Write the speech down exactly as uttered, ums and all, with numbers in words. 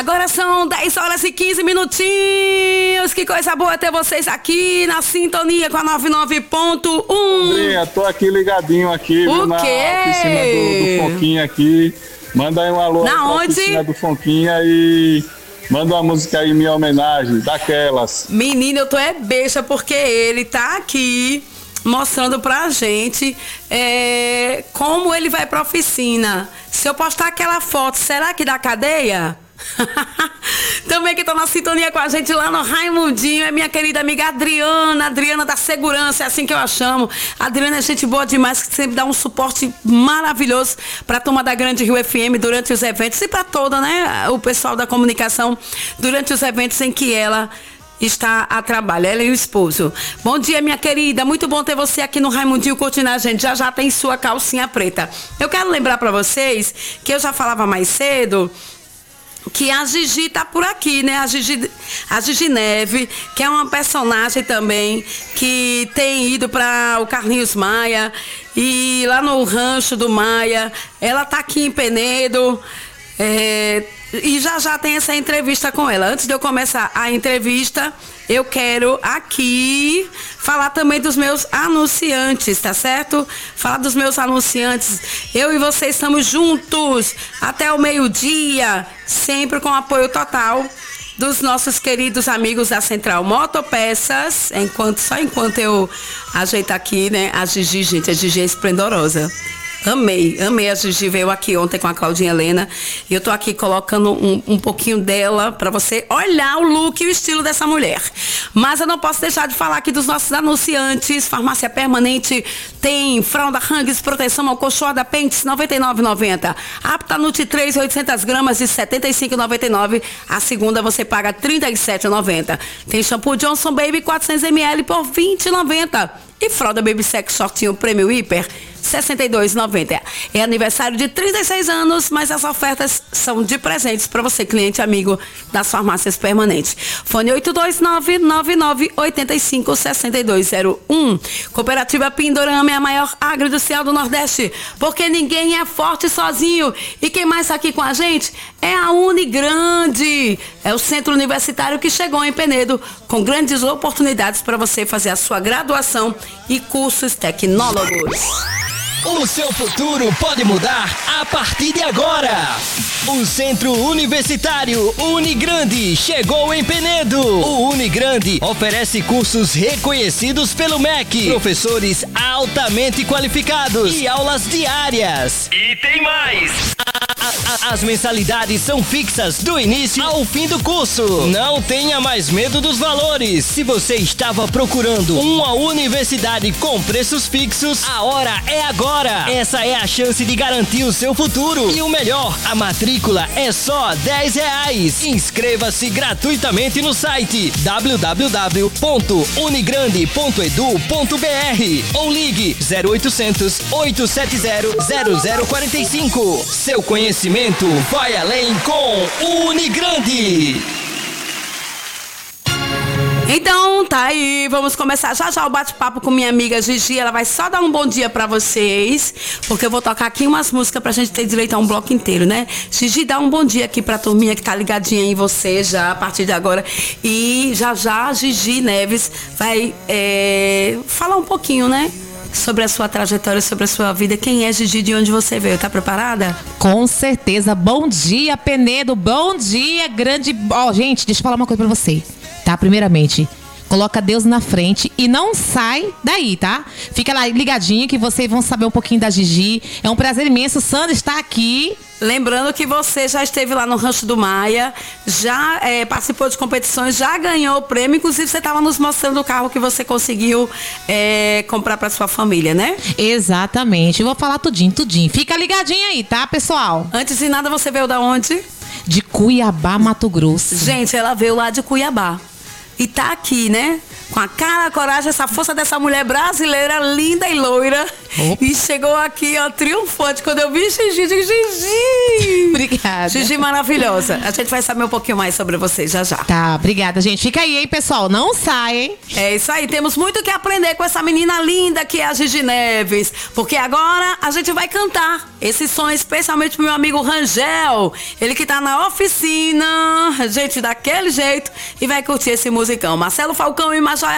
Agora são dez horas e quinze minutinhos. Que coisa boa ter vocês aqui na sintonia com a noventa e nove ponto um. Andrinha, tô aqui ligadinho aqui, o viu, na quê? oficina do, do Fonquinha aqui. Manda aí um alô na pra onde? oficina do Fonquinha e manda uma música aí em minha homenagem, daquelas. Menina, eu tô é besta porque ele tá aqui mostrando pra gente é, como ele vai pra oficina. Se eu postar aquela foto, será que dá cadeia? Também que tá na sintonia com a gente lá no Raimundinho é minha querida amiga Adriana, Adriana da Segurança, é assim que eu a chamo. A Adriana é gente boa demais, que sempre dá um suporte maravilhoso pra turma da Grande Rio F M durante os eventos e pra toda, né, o pessoal da comunicação durante os eventos em que ela está a trabalho, ela e o esposo. Bom dia, minha querida, muito bom ter você aqui no Raimundinho curtindo a gente. Já já tem sua calcinha preta. Eu quero lembrar pra vocês que eu já falava mais cedo que a Gigi tá por aqui, né? A Gigi, a Gigi Neve, que é uma personagem também que tem ido para o Carlinhos Maia e lá no rancho do Maia. Ela tá aqui em Penedo. É, e já já tem essa entrevista com ela. Antes de eu começar a entrevista, eu quero aqui falar também dos meus anunciantes, tá certo? Falar dos meus anunciantes. Eu e vocês estamos juntos até o meio-dia, sempre com apoio total dos nossos queridos amigos da Central Motopeças. Enquanto, só enquanto eu ajeito aqui, né? A Gigi, gente, a Gigi é esplendorosa. Amei, amei. A Gigi veio aqui ontem com a Claudinha Helena e eu tô aqui colocando um, um pouquinho dela pra você olhar o look e o estilo dessa mulher. Mas eu não posso deixar de falar aqui dos nossos anunciantes. Farmácia Permanente tem fralda Huggies, proteção acolchoada Pentes, noventa e nove reais e noventa centavos. Apta Nutri três, oitocentas gramas de setenta e cinco reais e noventa e nove centavos. A segunda você paga trinta e sete reais e noventa centavos. Tem shampoo Johnson Baby quatrocentos mililitros por vinte reais e noventa centavos. E fralda Baby Sex Shortinho Prêmio Hiper, sessenta e dois reais e noventa centavos. É aniversário de trinta e seis anos, mas as ofertas são de presentes para você, cliente amigo das farmácias permanentes. Fone oito dois nove, nove nove oito cinco, seis dois zero um. Cooperativa Pindorama é a maior agroindustrial do Nordeste, porque ninguém é forte sozinho. E quem mais está aqui com a gente é a Unigrande. É o centro universitário que chegou em Penedo, com grandes oportunidades para você fazer a sua graduação e cursos tecnólogos. O seu futuro pode mudar a partir de agora. O Centro Universitário Unigrande chegou em Penedo. O Unigrande oferece cursos reconhecidos pelo M E C, professores altamente qualificados e aulas diárias. E tem mais! As mensalidades são fixas do início ao fim do curso. Não tenha mais medo dos valores. Se você estava procurando uma universidade com preços fixos, a hora é agora. Essa é a chance de garantir o seu futuro. E o melhor, a matrícula é só dez reais. Inscreva-se gratuitamente no site w w w ponto unigrande ponto edu ponto b r ou ligue zero oitocentos, oito sete zero, zero zero quatro cinco. Seu conhecimento vai além com Unigrande. Então, tá aí, vamos começar já já o bate-papo com minha amiga Gigi. Ela vai só dar um bom dia pra vocês, porque eu vou tocar aqui umas músicas pra gente ter direito a um bloco inteiro, né? Gigi, dá um bom dia aqui pra turminha que tá ligadinha em você já, a partir de agora. E já já a Gigi Neves vai é, falar um pouquinho, né? Sobre a sua trajetória, sobre a sua vida. Quem é Gigi, de onde você veio? Tá preparada? Com certeza. Bom dia, Penedo. Bom dia, grande... Ó, oh, gente, deixa eu falar uma coisa pra você. Tá? Primeiramente, coloca Deus na frente e não sai daí, tá? Fica lá ligadinho que vocês vão saber um pouquinho da Gigi. É um prazer imenso. Sandra está aqui. Lembrando que você já esteve lá no Rancho do Maia, já é, participou de competições, já ganhou o prêmio. Inclusive, você estava nos mostrando o carro que você conseguiu é, comprar para sua família, né? Exatamente. Eu vou falar tudinho, tudinho. Fica ligadinho aí, tá, pessoal? Antes de nada, você veio da onde? De Cuiabá, Mato Grosso. Gente, ela veio lá de Cuiabá. E tá aqui, né? Com a cara, a coragem, essa força dessa mulher brasileira, linda e loira, Opa. E chegou aqui, ó, triunfante. Quando eu vi Gigi, eu digo, Gigi! Obrigada. Gigi maravilhosa. A gente vai saber um pouquinho mais sobre você já já. Tá, obrigada, gente. Fica aí, hein, pessoal. Não sai, hein? É isso aí, temos muito o que aprender com essa menina linda que é a Gigi Neves. Porque agora a gente vai cantar esse som especialmente pro meu amigo Rangel. Ele que tá na oficina, gente, daquele jeito, e vai curtir esse musicão. Marcelo Falcão e Major